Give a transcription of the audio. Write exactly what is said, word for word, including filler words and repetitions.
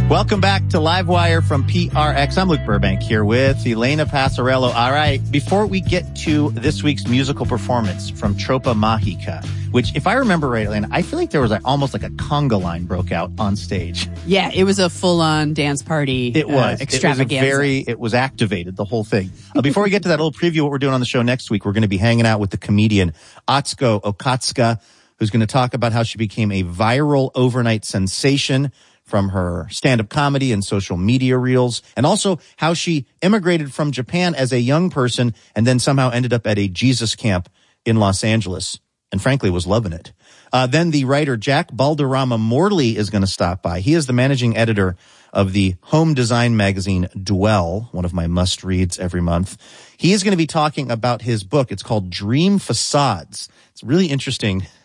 Welcome back to Livewire from P R X. I'm Luke Burbank here with Elena Passarello. All right, before we get to this week's musical performance from Tropa Mágica, which, if I remember right, Elena, I feel like there was like almost like a conga line broke out on stage. Yeah, it was a full-on dance party. It was. Uh, extravaganza. It was a very, it was activated, the whole thing. Uh, before we get to that little preview of what we're doing on the show next week, we're going to be hanging out with the comedian Atsuko Okatsuka, who's going to talk about how she became a viral overnight sensation from her stand-up comedy and social media reels, and also how she immigrated from Japan as a young person and then somehow ended up at a Jesus camp in Los Angeles, and frankly was loving it. Uh, then the writer Jack Balderrama Morley is going to stop by. He is the managing editor of the home design magazine Dwell, one of my must-reads every month. He is going to be talking about his book. It's called Dream Facades. It's really interesting